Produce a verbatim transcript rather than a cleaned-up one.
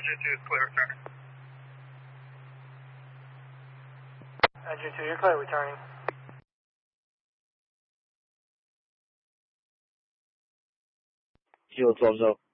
Engine two is clear, returning. Engine two, you're clear, returning. Kilo twelve zero.